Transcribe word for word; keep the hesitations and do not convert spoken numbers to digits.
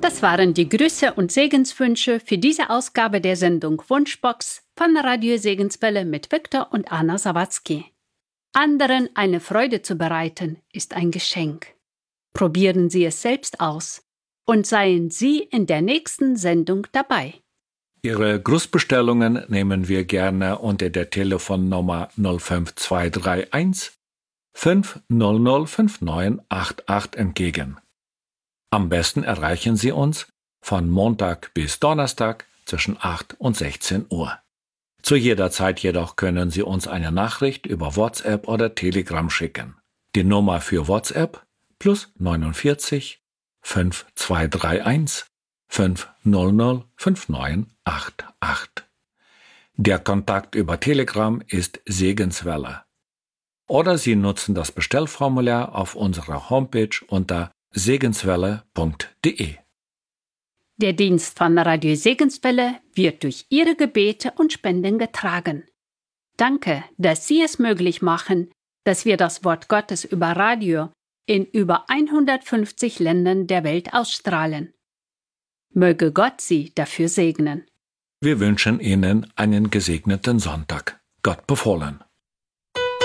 Das waren die Grüße und Segenswünsche für diese Ausgabe der Sendung Wunschbox von Radio Segenswelle mit Viktor und Anna Sawatzki. Anderen eine Freude zu bereiten, ist ein Geschenk. Probieren Sie es selbst aus und seien Sie in der nächsten Sendung dabei. Ihre Grußbestellungen nehmen wir gerne unter der Telefonnummer null fünf zwei drei eins fünf null null fünf neun acht acht entgegen. Am besten erreichen Sie uns von Montag bis Donnerstag zwischen acht und sechzehn Uhr. Zu jeder Zeit jedoch können Sie uns eine Nachricht über WhatsApp oder Telegram schicken. Die Nummer für WhatsApp plus neunundvierzig fünf zwei drei eins fünf null null fünf neun acht acht. Der Kontakt über Telegram ist Segenswelle. Oder Sie nutzen das Bestellformular auf unserer Homepage unter segenswelle punkt de. Der Dienst von Radio Segenswelle wird durch Ihre Gebete und Spenden getragen. Danke, dass Sie es möglich machen, dass wir das Wort Gottes über Radio in über hundertfünfzig Ländern der Welt ausstrahlen. Möge Gott Sie dafür segnen. Wir wünschen Ihnen einen gesegneten Sonntag. Gott befohlen.